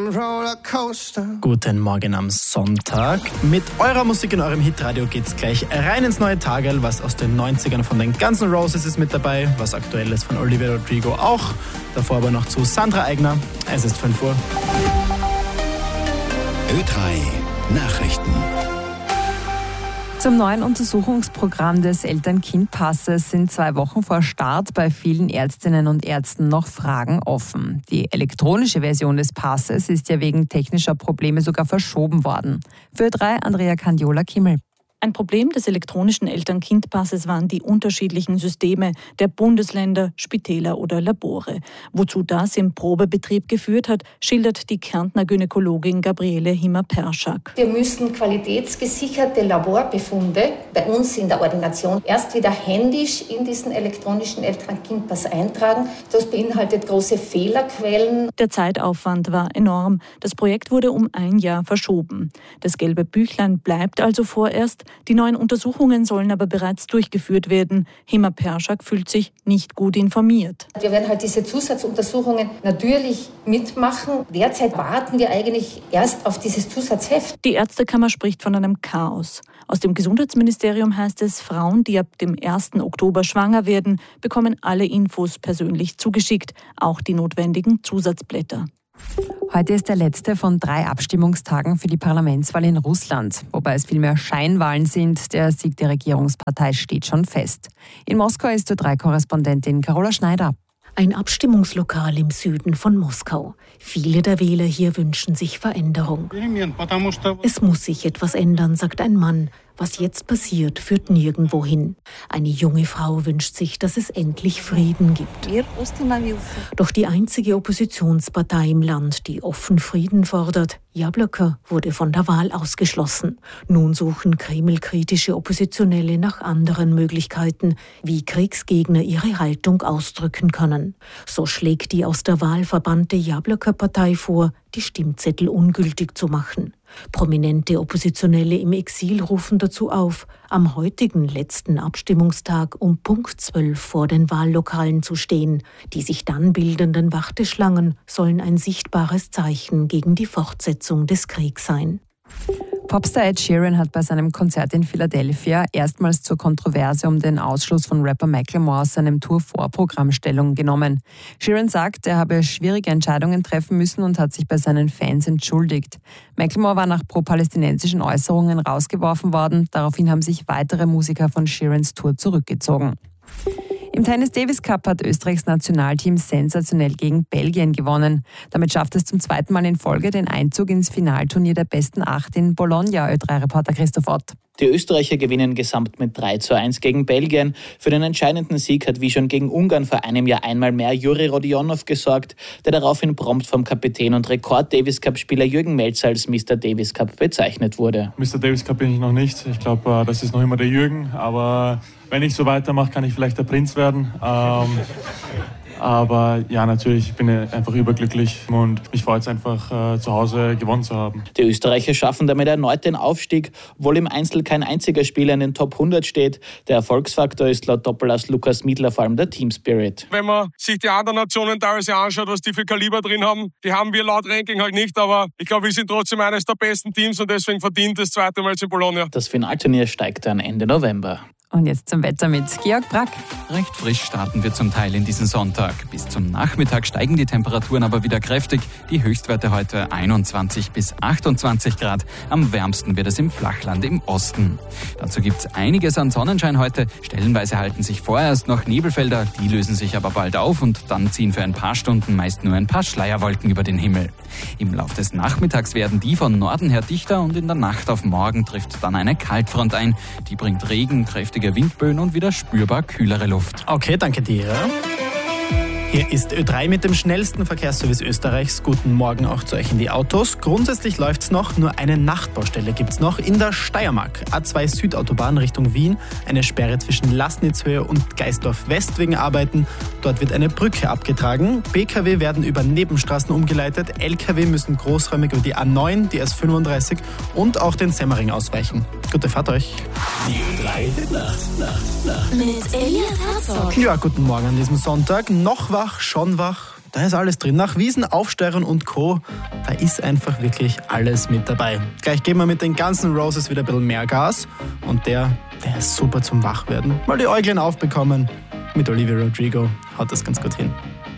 Guten Morgen am Sonntag. Mit eurer Musik in eurem Hitradio geht's gleich rein ins neue Tagerl. Was aus den 90ern von den Guns N' Roses ist mit dabei, was aktuell ist von Olivia Rodrigo auch. Davor aber noch zu Sandra Aigner. Es ist 5 Uhr. Ö3 Nachrichten. Zum neuen Untersuchungsprogramm des Eltern-Kind-Passes sind 2 Wochen vor Start bei vielen Ärztinnen und Ärzten noch Fragen offen. Die elektronische Version des Passes ist ja wegen technischer Probleme sogar verschoben worden. Für Ö3 Andrea Candiola-Kimmel. Ein Problem des elektronischen Eltern-Kind-Passes waren die unterschiedlichen Systeme der Bundesländer, Spitäler oder Labore. Wozu das im Probebetrieb geführt hat, schildert die Kärntner Gynäkologin Gabriele Himmer-Perschak. Wir müssen qualitätsgesicherte Laborbefunde bei uns in der Ordination erst wieder händisch in diesen elektronischen Eltern-Kind-Pass eintragen. Das beinhaltet große Fehlerquellen. Der Zeitaufwand war enorm. Das Projekt wurde um 1 Jahr verschoben. Das gelbe Büchlein bleibt also vorerst. Die neuen Untersuchungen sollen aber bereits durchgeführt werden. Himmer-Perschak fühlt sich nicht gut informiert. Wir werden halt diese Zusatzuntersuchungen natürlich mitmachen. Derzeit warten wir eigentlich erst auf dieses Zusatzheft. Die Ärztekammer spricht von einem Chaos. Aus dem Gesundheitsministerium heißt es, Frauen, die ab dem 1. Oktober schwanger werden, bekommen alle Infos persönlich zugeschickt, auch die notwendigen Zusatzblätter. Heute ist der letzte von 3 Abstimmungstagen für die Parlamentswahl in Russland. Wobei es vielmehr Scheinwahlen sind, der Sieg der Regierungspartei steht schon fest. In Moskau ist Ö3-Korrespondentin Carola Schneider. Ein Abstimmungslokal im Süden von Moskau. Viele der Wähler hier wünschen sich Veränderung. Es muss sich etwas ändern, sagt ein Mann. Was jetzt passiert, führt nirgendwo hin. Eine junge Frau wünscht sich, dass es endlich Frieden gibt. Doch die einzige Oppositionspartei im Land, die offen Frieden fordert, Jabloko, wurde von der Wahl ausgeschlossen. Nun suchen Kreml-kritische Oppositionelle nach anderen Möglichkeiten, wie Kriegsgegner ihre Haltung ausdrücken können. So schlägt die aus der Wahl verbannte Jabloko-Partei vor, die Stimmzettel ungültig zu machen. Prominente Oppositionelle im Exil rufen dazu auf, am heutigen letzten Abstimmungstag um Punkt 12 vor den Wahllokalen zu stehen. Die sich dann bildenden Warteschlangen sollen ein sichtbares Zeichen gegen die Fortsetzung des Kriegs sein. Popstar Ed Sheeran hat bei seinem Konzert in Philadelphia erstmals zur Kontroverse um den Ausschluss von Rapper Macklemore aus seinem Tour-Vorprogramm Stellung genommen. Sheeran sagt, er habe schwierige Entscheidungen treffen müssen und hat sich bei seinen Fans entschuldigt. Macklemore war nach pro-palästinensischen Äußerungen rausgeworfen worden. Daraufhin haben sich weitere Musiker von Sheerans Tour zurückgezogen. Im Tennis Davis Cup hat Österreichs Nationalteam sensationell gegen Belgien gewonnen. Damit schafft es zum 2. Mal in Folge den Einzug ins Finalturnier der besten 8 in Bologna, Ö3-Reporter Christoph Ott. Die Österreicher gewinnen gesamt mit 3:1 gegen Belgien. Für den entscheidenden Sieg hat wie schon gegen Ungarn vor einem Jahr einmal mehr Juri Rodionov gesorgt, der daraufhin prompt vom Kapitän und Rekord-Davis-Cup-Spieler Jürgen Melzer als Mr. Davis Cup bezeichnet wurde. Mr. Davis Cup bin ich noch nicht. Ich glaube, das ist noch immer der Jürgen. Aber wenn ich so weitermache, kann ich vielleicht der Prinz werden. Aber ja, natürlich, ich bin einfach überglücklich und mich freut es einfach, zu Hause gewonnen zu haben. Die Österreicher schaffen damit erneut den Aufstieg, obwohl im Einzel kein einziger Spieler in den Top 100 steht. Der Erfolgsfaktor ist laut Doppelass Lukas Miedler vor allem der Team Spirit. Wenn man sich die anderen Nationen teilweise anschaut, was die für Kaliber drin haben, die haben wir laut Ranking halt nicht, aber ich glaube, wir sind trotzdem eines der besten Teams und deswegen verdient das 2. Mal in Bologna. Das Finalturnier steigt dann Ende November. Und jetzt zum Wetter mit Georg Brack. Recht frisch starten wir zum Teil in diesen Sonntag. Bis zum Nachmittag steigen die Temperaturen aber wieder kräftig. Die Höchstwerte heute 21 bis 28 Grad. Am wärmsten wird es im Flachland im Osten. Dazu gibt es einiges an Sonnenschein heute. Stellenweise halten sich vorerst noch Nebelfelder. Die lösen sich aber bald auf und dann ziehen für ein paar Stunden meist nur ein paar Schleierwolken über den Himmel. Im Lauf des Nachmittags werden die von Norden her dichter und in der Nacht auf morgen trifft dann eine Kaltfront ein. Die bringt Regen, kräftige Windböen und wieder spürbar kühlere Luft. Okay, danke dir. Hier ist Ö3 mit dem schnellsten Verkehrsservice Österreichs. Guten Morgen auch zu euch in die Autos. Grundsätzlich läuft's noch, nur eine Nachtbaustelle gibt's noch in der Steiermark. A2 Südautobahn Richtung Wien, eine Sperre zwischen Laßnitzhöhe und Geisdorf West wegen Arbeiten. Dort wird eine Brücke abgetragen. PKW werden über Nebenstraßen umgeleitet. LKW müssen großräumig über die A9, die S35 und auch den Semmering ausweichen. Gute Fahrt euch. Die Ö3 Nacht. Mit Elias Herzog. Ja, guten Morgen an diesem Sonntag. Noch wach, schon wach. da ist alles drin. Nach Wiesen, Aufsteigern und Co., da ist einfach wirklich alles mit dabei. Gleich geben wir mit den ganzen Roses wieder ein bisschen mehr Gas. Und der ist super zum Wachwerden. Mal die Äuglein aufbekommen. Mit Olivia Rodrigo haut das ganz gut hin.